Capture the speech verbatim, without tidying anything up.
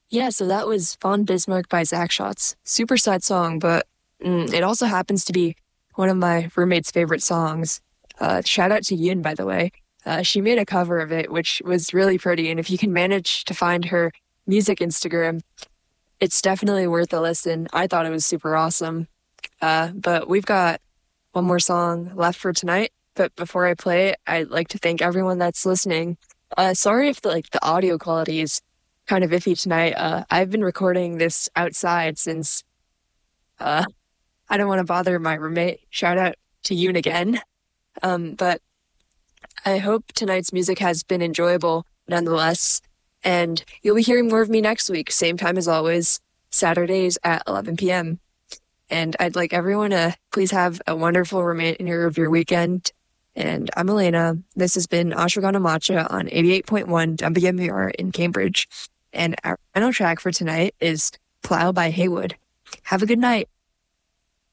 Yeah, so that was Von Bismarck by Zach Shots. Super sad song, but mm, it also happens to be one of my roommate's favorite songs. Uh, shout out to Yoon, by the way. Uh, she made a cover of it, which was really pretty. And if you can manage to find her music Instagram, it's definitely worth a listen. I thought it was super awesome. Uh, but we've got one more song left for tonight. But before I play it, I'd like to thank everyone that's listening. Uh, sorry if the, like the audio quality is kind of iffy tonight. Uh, I've been recording this outside since uh, I don't want to bother my roommate. Shout out to Yoon again. Um, but I hope tonight's music has been enjoyable nonetheless. And you'll be hearing more of me next week, same time as always, Saturdays at eleven p.m. And I'd like everyone to please have a wonderful remainder of your weekend. And I'm Elena. This has been Ashwagandha Matcha on eighty-eight point one W M E R in Cambridge. And our final track for tonight is Plow by Haywood. Have a good night.